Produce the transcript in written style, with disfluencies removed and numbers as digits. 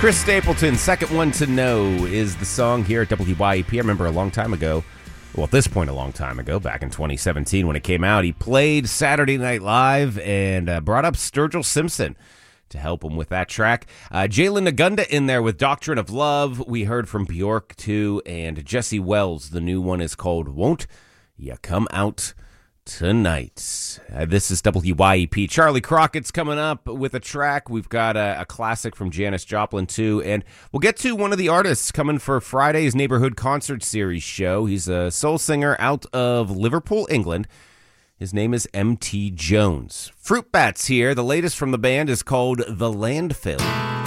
Chris Stapleton, Second One to Know is the song here at WYEP. I remember a long time ago, well, at this point a long time ago, back in 2017 when it came out, he played Saturday Night Live and brought up Sturgill Simpson to help him with that track. Jalen Nagunda in there with Doctrine of Love. We heard from Bjork, too, and Jesse Wells. The new one is called Won't Ya Come Out Tonight. This is WYEP. Charlie Crockett's coming up with a track. We've got a classic from Janis Joplin, too, and we'll get to one of the artists coming for Friday's Neighborhood Concert Series show. He's a soul singer out of Liverpool, England. His name is M.T. Jones. Fruit Bats here. The latest from the band is called The Landfill.